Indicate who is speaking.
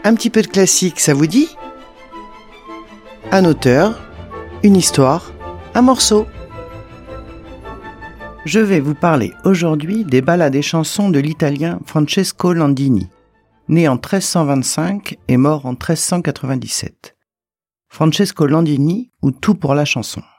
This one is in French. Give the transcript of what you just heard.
Speaker 1: Un petit peu de classique, ça vous dit ? Un auteur, une histoire, un morceau. Je vais vous parler aujourd'hui des ballades et chansons de l'italien Francesco Landini, né en 1325 et mort en 1397. Francesco Landini ou Tout pour la chanson.